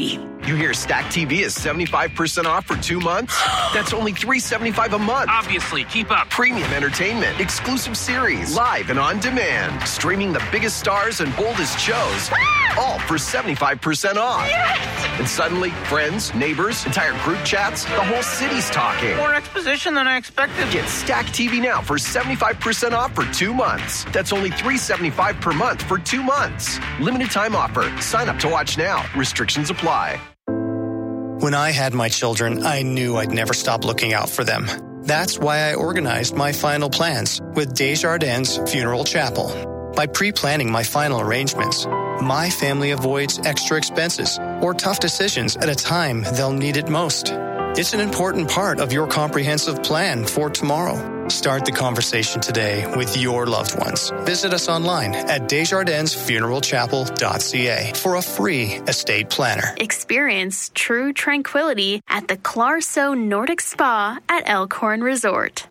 You hear Stack TV is 75% off for 2 months? That's only $375 a month. Obviously, keep up. Premium entertainment, exclusive series, live and on demand. Streaming the biggest stars and boldest shows. All for 75% off. Yes! And suddenly, friends, neighbors, entire group chats, the whole city's talking. More exposition than I expected. Get Stack TV now for 75% off for 2 months. That's only $375 per month for 2 months. Limited time offer. Sign up to watch now. Restrictions apply. When I had my children, I knew I'd never stop looking out for them. That's why I organized my final plans with Desjardins Funeral Chapel. By pre-planning my final arrangements, my family avoids extra expenses or tough decisions at a time they'll need it most. It's an important part of your comprehensive plan for tomorrow. Start the conversation today with your loved ones. Visit us online at desjardinsfuneralchapel.ca for a free estate planner. Experience true tranquility at the Clarso Nordic Spa at Elkhorn Resort.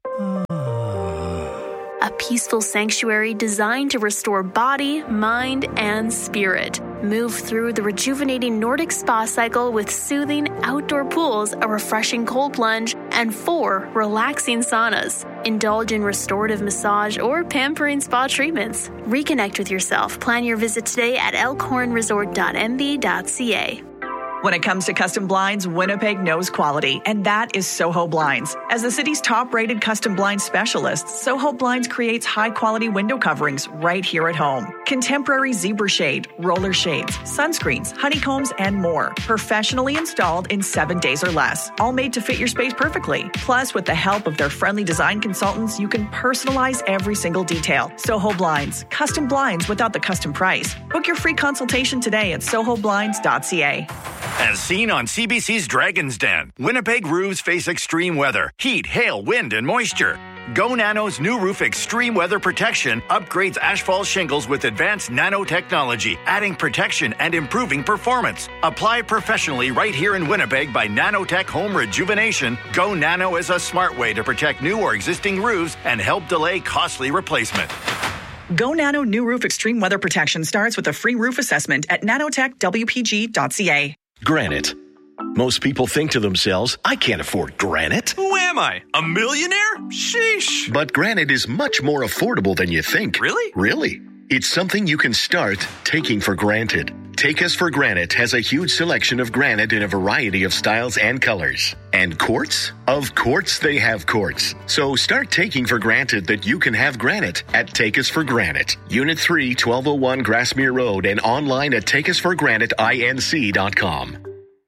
A peaceful sanctuary designed to restore body, mind, and spirit. Move through the rejuvenating Nordic spa cycle with soothing outdoor pools, a refreshing cold plunge, and 4 relaxing saunas. Indulge in restorative massage or pampering spa treatments. Reconnect with yourself. Plan your visit today at elkhornresort.mb.ca. When it comes to custom blinds, Winnipeg knows quality, and that is Soho Blinds. As the city's top-rated custom blind specialist, Soho Blinds creates high-quality window coverings right here at home. Contemporary zebra shade, roller shades, sunscreens, honeycombs, and more. Professionally installed in 7 days or less. All made to fit your space perfectly. Plus, with the help of their friendly design consultants, you can personalize every single detail. Soho Blinds. Custom blinds without the custom price. Book your free consultation today at sohoblinds.ca. As seen on CBC's Dragon's Den, Winnipeg roofs face extreme weather, heat, hail, wind, and moisture. Go Nano's new roof extreme weather protection upgrades asphalt shingles with advanced nanotechnology, adding protection and improving performance. Apply professionally right here in Winnipeg by Nanotech Home Rejuvenation. Go Nano is a smart way to protect new or existing roofs and help delay costly replacement. Go Nano new roof extreme weather protection starts with a free roof assessment at nanotechwpg.ca. Granite. Most people think to themselves, I can't afford granite. Who am I? A millionaire? Sheesh. But granite is much more affordable than you think. Really? Really. It's something you can start taking for granted. Take Us for Granite has a huge selection of granite in a variety of styles and colors. And quartz? Of course they have quartz. So start taking for granted that you can have granite at Take Us for Granite. Unit 3, 1201 Grassmere Road, and online at takeusforgranitinc.com.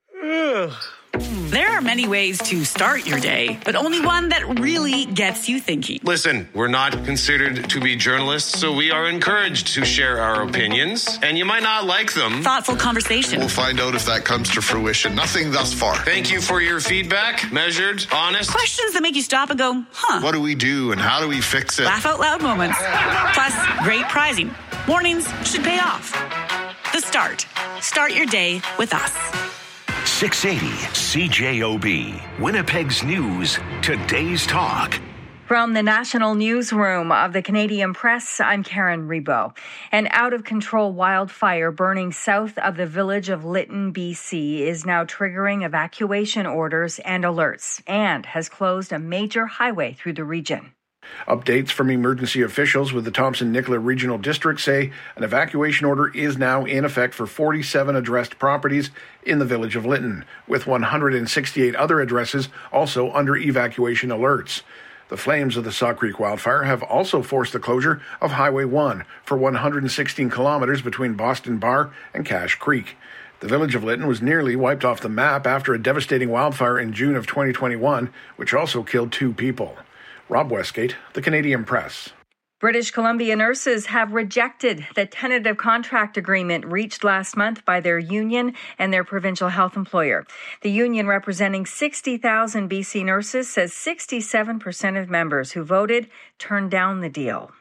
There are many ways to start your day, but only one that really gets you thinking. Listen, we're not considered to be journalists, so we are encouraged to share our opinions, and you might not like them. Thoughtful conversation. We'll find out if that comes to fruition. Nothing thus far. Thank you for your feedback. Measured, honest. Questions that make you stop and go, huh? What do we do and how do we fix it? Laugh out loud moments. Plus, great prizing. Mornings should pay off. The Start. Start your day with us. 680 CJOB, Winnipeg's news, today's talk. From the national newsroom of the Canadian Press, I'm Karen Rebo. An out-of-control wildfire burning south of the village of Lytton, BC, is now triggering evacuation orders and alerts and has closed a major highway through the region. Updates from emergency officials with the Thompson-Nicola Regional District say an evacuation order is now in effect for 47 addressed properties in the village of Lytton, with 168 other addresses also under evacuation alerts. The flames of the Saw Creek wildfire have also forced the closure of Highway 1 for 116 kilometers between Boston Bar and Cache Creek. The village of Lytton was nearly wiped off the map after a devastating wildfire in June of 2021, which also killed 2 people. Rob Westgate, the Canadian Press. British Columbia nurses have rejected the tentative contract agreement reached last month by their union and their provincial health employer. The union, representing 60,000 BC nurses, says 67% of members who voted turned down the deal.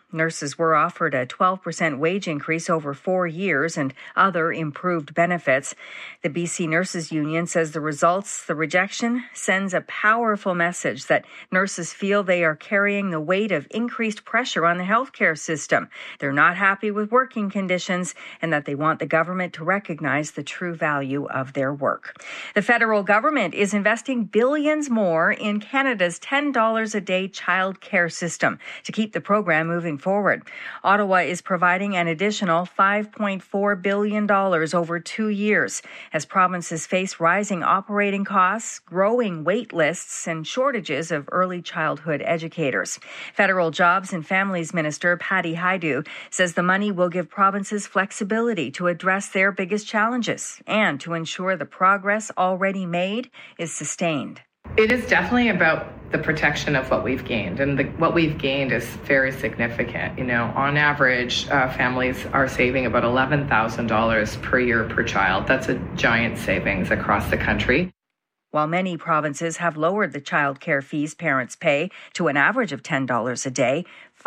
Nurses were offered a 12% wage increase over 4 years and other improved benefits. The BC Nurses Union says the rejection sends a powerful message that nurses feel they are carrying the weight of increased pressure on the healthcare system. They're not happy with working conditions and that they want the government to recognize the true value of their work. The federal government is investing billions more in Canada's $10 a day child care system to keep the program moving forward. Ottawa is providing an additional $5.4 billion over 2 years as provinces face rising operating costs, growing wait lists, and shortages of early childhood educators. Federal Jobs and Families Minister Patty Hajdu says the money will give provinces flexibility to address their biggest challenges and to ensure the progress already made is sustained. It is definitely about the protection of what we've gained, and what we've gained is very significant. On average, families are saving about $11,000 per year per child. That's a giant savings across the country. While many provinces have lowered the child care fees parents pay to an average of $10 a day,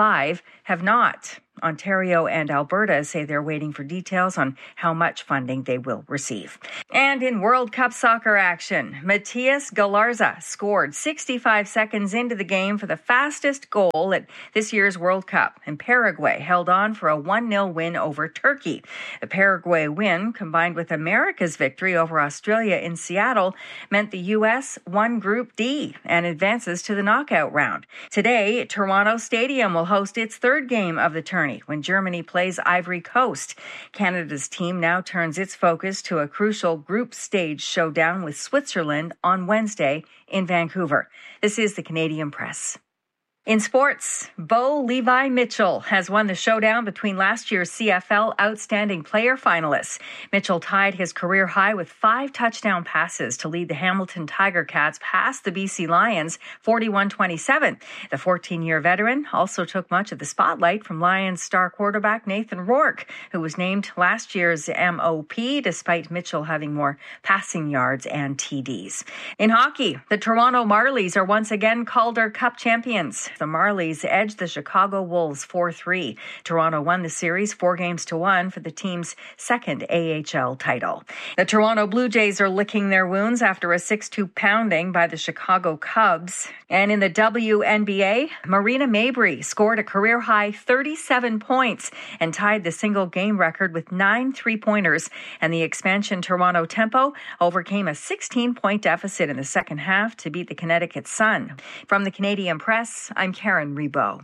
5 have not. Ontario and Alberta say they're waiting for details on how much funding they will receive. And in World Cup soccer action, Matias Galarza scored 65 seconds into the game for the fastest goal at this year's World Cup, and Paraguay held on for a 1-0 win over Turkey. The Paraguay win, combined with America's victory over Australia in Seattle, meant the U.S. won Group D and advances to the knockout round. Today, Toronto Stadium will host its third game of the tourney when Germany plays Ivory Coast. Canada's team now turns its focus to a crucial group stage showdown with Switzerland on Wednesday in Vancouver. This is the Canadian Press. In sports, Bo Levi Mitchell has won the showdown between last year's CFL Outstanding Player finalists. Mitchell tied his career high with 5 touchdown passes to lead the Hamilton Tiger Cats past the BC Lions 41-27. The 14-year veteran also took much of the spotlight from Lions star quarterback Nathan Rourke, who was named last year's MOP despite Mitchell having more passing yards and TDs. In hockey, the Toronto Marlies are once again Calder Cup champions. The Marlies edged the Chicago Wolves 4-3. Toronto won the series 4-1 for the team's second AHL title. The Toronto Blue Jays are licking their wounds after a 6-2 pounding by the Chicago Cubs. And in the WNBA, Marina Mabrey scored a career-high 37 points and tied the single-game record with 9 three-pointers. And the expansion Toronto Tempo overcame a 16-point deficit in the second half to beat the Connecticut Sun. From the Canadian Press, I'm Karen Rebo.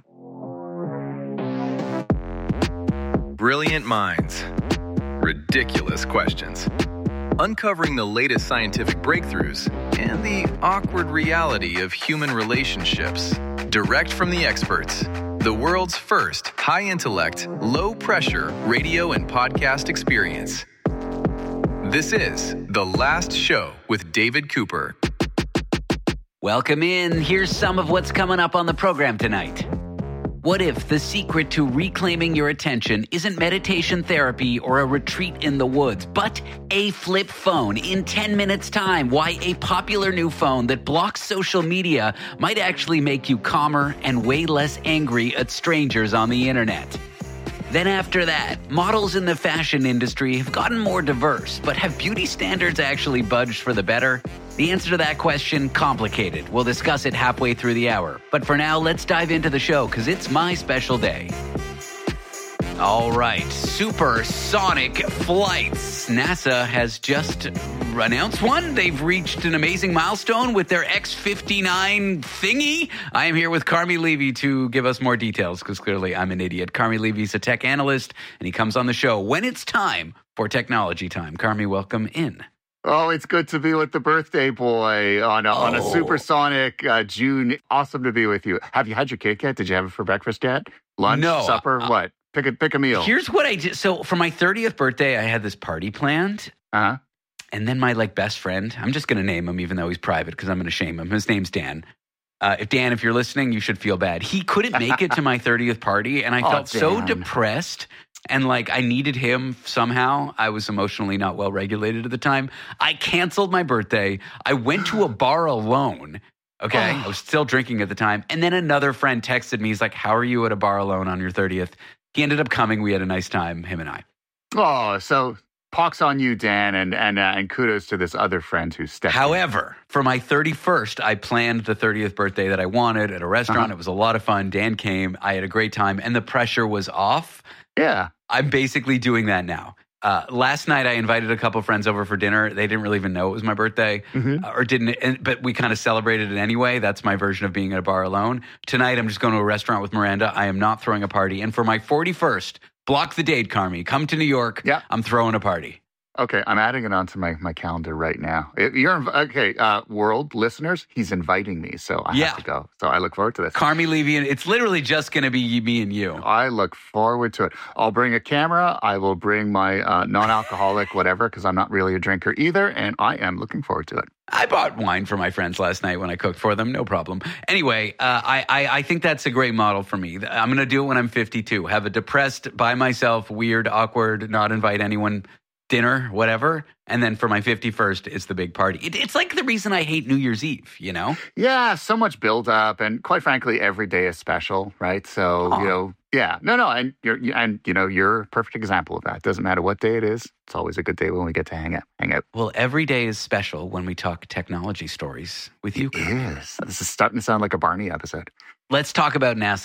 Brilliant minds. Ridiculous questions. Uncovering the latest scientific breakthroughs and the awkward reality of human relationships. Direct from the experts. The world's first high-intellect, low-pressure radio and podcast experience. This is The Last Show with David Cooper. Welcome in. Here's some of what's coming up on the program tonight. What if the secret to reclaiming your attention isn't meditation therapy or a retreat in the woods, but a flip phone in 10 minutes time? Why a popular new phone that blocks social media might actually make you calmer and way less angry at strangers on the internet. Then after that, models in the fashion industry have gotten more diverse, but have beauty standards actually budged for the better? The answer to that question, complicated. We'll discuss it halfway through the hour. But for now, let's dive into the show, because it's my special day. All right, supersonic flights. NASA has just announced one. They've reached an amazing milestone with their X-59 thingy. I am here with Carmi Levy to give us more details, because clearly I'm an idiot. Carmi Levy's a tech analyst, and he comes on the show when it's time for Technology Time. Carmi, welcome in. Oh, it's good to be with the birthday boy on a supersonic June. Awesome to be with you. Have you had your cake yet? Did you have it for breakfast yet? Lunch, supper, what? Pick a meal. Here's what I did. So for my 30th birthday, I had this party planned. Uh-huh. And then my best friend, I'm just going to name him even though he's private because I'm going to shame him. His name's Dan. If you're listening, you should feel bad. He couldn't make it to my 30th party, and I felt so depressed. And I needed him somehow. I was emotionally not well regulated at the time. I canceled my birthday. I went to a bar alone Okay. I was still drinking at the time. And then another friend texted me. He's like, how are you at a bar alone on your 30th? He ended up coming. We had a nice time, him and I. Oh, so pox on you, Dan, and kudos to this other friend who stepped in. However, for my 31st, I planned the 30th birthday that I wanted at a restaurant. It was a lot of fun. Dan came. I had a great time, and the pressure was off. Yeah. I'm basically doing that now. Last night, I invited a couple friends over for dinner. They didn't really even know it was my birthday, but we kind of celebrated it anyway. That's my version of being at a bar alone. Tonight, I'm just going to a restaurant with Miranda. I am not throwing a party. And for my 41st, block the date, Carmi. Come to New York. Yeah. I'm throwing a party. Okay, I'm adding it onto my calendar right now. World listeners, he's inviting me, so I have to go. So I look forward to this. Carmi Levy, it's literally just going to be me and you. I look forward to it. I'll bring a camera. I will bring my non-alcoholic whatever, because I'm not really a drinker either, and I am looking forward to it. I bought wine for my friends last night when I cooked for them. No problem. Anyway, I think that's a great model for me. I'm going to do it when I'm 52. Have a depressed, by myself, weird, awkward, not invite anyone dinner, whatever. And then for my 51st, it's the big party. It's like the reason I hate New Year's Eve, you know? Yeah, so much build up. And quite frankly, every day is special, right? So, And you're a perfect example of that. Doesn't matter what day it is. It's always a good day when we get to hang out. Well, every day is special when we talk technology stories with you. Yes. This is starting to sound like a Barney episode. Let's talk about NASA.